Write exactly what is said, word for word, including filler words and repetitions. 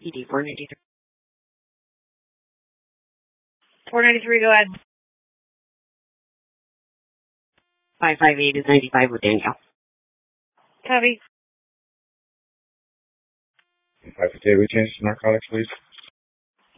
P D four ninety-three. four ninety-three, go ahead. five five eight is ninety-five with Danielle. Copy. five fifty-eight, we change to narcotics, please.